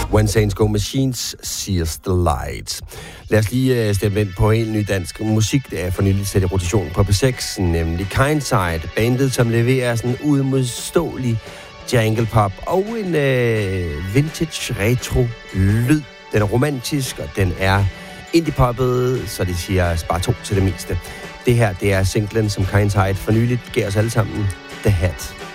When Saints Go Machines, Sears the Light. Lad os lige stemme ind på en ny dansk musik, det er for nylig sat i rotation på P6, nemlig Kindside, bandet, som leverer sådan uimodståelig jangle pop og en vintage retro lyd. Den er romantisk, og den er indie-poppet, så det siger bare 2 til det meste. Det her, det er singlen, som Kindside for nyligt gav os alle sammen, The Hat.